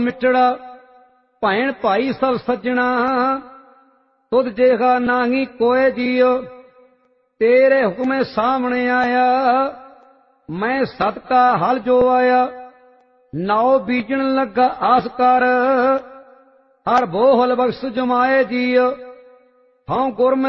मिटड़ा भैन भाई सब सज्जणा तुद जेहा नाही कोय जियो तेरे हुक्मे सामने आया मैं सत का हल जो आया नाव बीजन लगा आस कर हर बोहल बख्श जमाए जियो हाँ गुरम